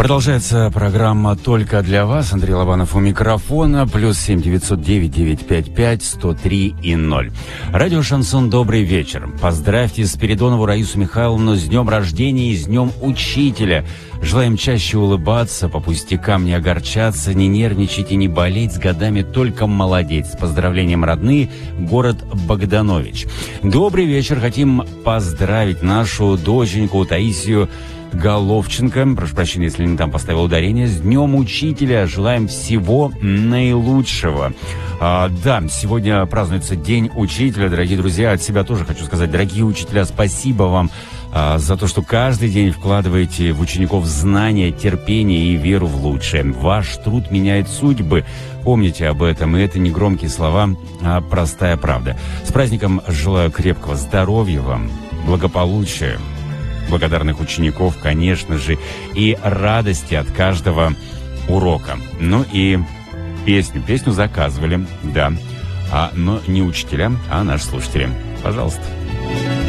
Продолжается программа «Только для вас». Андрей Лобанов у микрофона. +7 909 955 103 и 0. Радио «Шансон», добрый вечер. Поздравьте Спиридонову Раису Михайловну с днем рождения и с днем учителя. Желаем чаще улыбаться, по пустякам не огорчаться, не нервничать и не болеть, с годами только молодеть. С поздравлением, родные, город Богданович. Добрый вечер. Хотим поздравить нашу доченьку Таисию Головченко, прошу прощения, если не там поставил ударение, с Днем Учителя. Желаем всего наилучшего. Да, сегодня празднуется День Учителя, дорогие друзья. От себя тоже хочу сказать, дорогие учителя, спасибо вам за то, что каждый день вкладываете в учеников знания, терпение и веру в лучшее. Ваш труд меняет судьбы. Помните об этом, и это не громкие слова, а простая правда. С праздником желаю крепкого здоровья вам, благополучия, благодарных учеников, конечно же, и радости от каждого урока. Ну и песню заказывали, да, но не учителя, а наши слушатели. Пожалуйста.